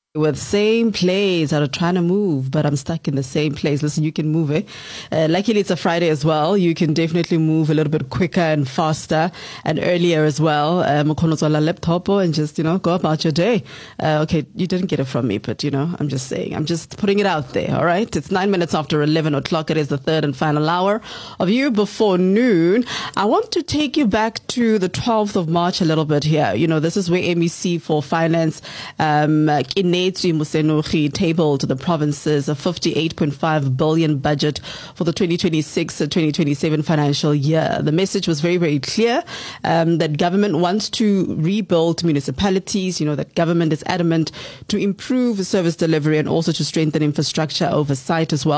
with same place. I'm trying to move, but I'm stuck in the same place. Listen, you can move it. Luckily, it's a Friday as well. You can definitely move a little bit quicker and faster and earlier as well. Laptop and just, go about your day. Okay, you didn't get it from me, but, I'm just saying. I'm just putting it out there, all right? It's 9 minutes after 11 o'clock. It is the third and final hour of You Before Noon. I want to take you back to the 12th of March a little bit here. This is where MEC for Finance, Inetsi Musenogi tabled the province's a 58.5 billion budget for the 2026-2027 financial year. The message was very, very clear that government wants to rebuild municipalities, that government is adamant to improve service delivery and also to strengthen infrastructure oversight as well.